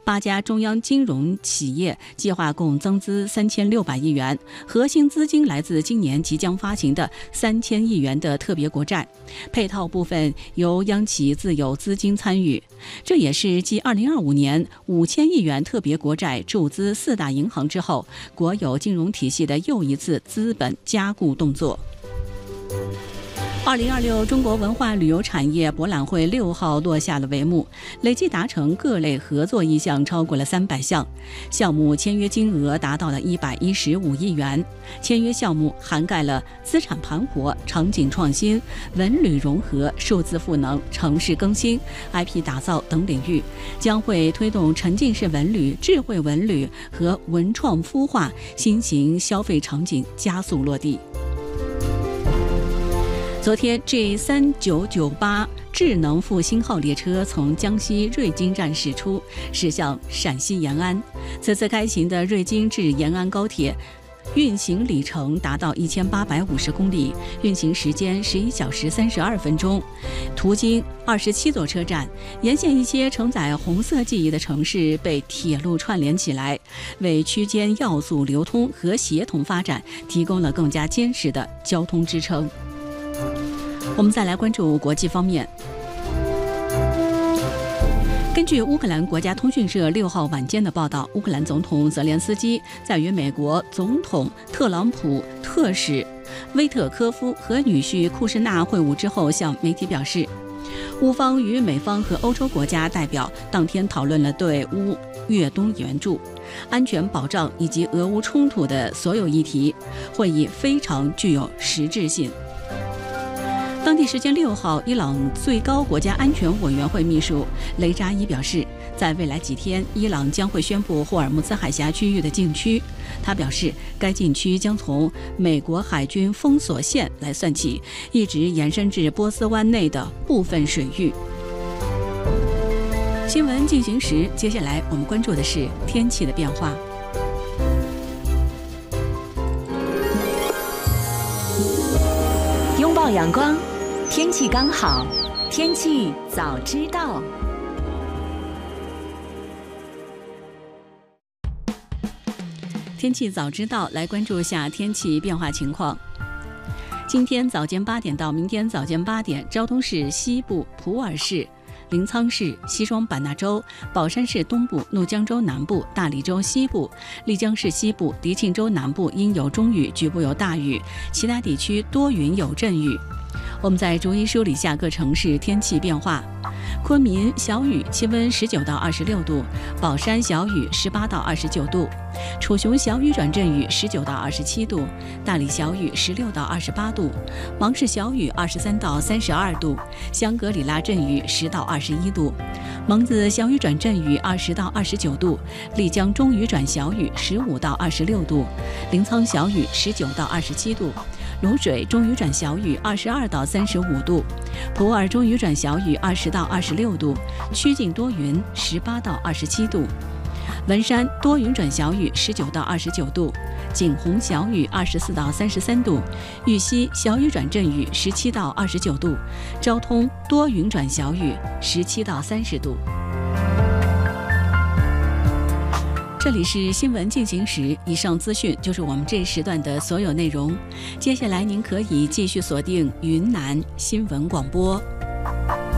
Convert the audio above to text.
8家中央金融企业计划共增资3600亿元，核心资金来自今年即将发行的3000亿元的特别国债，配套部分由央企自有资金参与。这也是继2025年5000亿元特别国债注资4大银行之后，国有金融体系的又一次资本加固动作。2026中国文化旅游产业博览会6号落下了帷幕，累计达成各类合作意向超过了300项，项目签约金额达到了115亿元。签约项目涵盖了资产盘活、场景创新、文旅融合、数字赋能、城市更新、IP 打造等领域，将会推动沉浸式文旅、智慧文旅和文创孵化新型消费场景加速落地。昨天 G3998 智能复兴号列车从江西瑞金站驶出，驶向陕西延安。此次开行的瑞金至延安高铁运行里程达到1850公里，运行时间11小时32分钟，途经27座车站，沿线一些承载红色记忆的城市被铁路串联起来，为区间要素流通和协同发展提供了更加坚实的交通支撑。我们再来关注国际方面。根据乌克兰国家通讯社6号晚间的报道，乌克兰总统泽连斯基在与美国总统特朗普特使威特科夫和女婿库什纳会晤之后，向媒体表示，乌方与美方和欧洲国家代表当天讨论了对乌越冬援助、安全保障以及俄乌冲突的所有议题，会议非常具有实质性。当地时间6号，伊朗最高国家安全委员会秘书雷扎伊表示，在未来几天，伊朗将会宣布霍尔木兹海峡区域的禁区。他表示，该禁区将从美国海军封锁线来算起，一直延伸至波斯湾内的部分水域。新闻进行时，接下来我们关注的是天气的变化。 拥抱阳光，天气刚好，天气早知道。 天气早知道，来关注下天气变化情况。今天早间8点到明天早间8点，昭通市西部、普洱市、临沧市、西双版纳州、宝山市东部、怒江州南部、大理州西部、丽江市西部、迪庆州南部阴有中雨，局部有大雨，其他地区多云有阵雨。我们再逐一梳理下各城市天气变化。昆明小雨，气温19到26度；宝山小雨18到29度；楚雄小雨转阵雨19到27度；大理小雨16到28度；芒市小雨23到32度；香格里拉阵雨10到21度；蒙自小雨转阵雨20到29度；丽江中雨转小雨15到26度；临沧小雨19到27度；卤水中雨转小雨22到35度；普洱中雨转小雨20到26度；曲靖多云18到27度；文山多云转小雨19到29度；景洪小雨24到33度；玉溪小雨转阵雨17到29度；昭通多云转小雨17到30度。这里是新闻进行时，以上资讯就是我们这时段的所有内容。接下来您可以继续锁定云南新闻广播。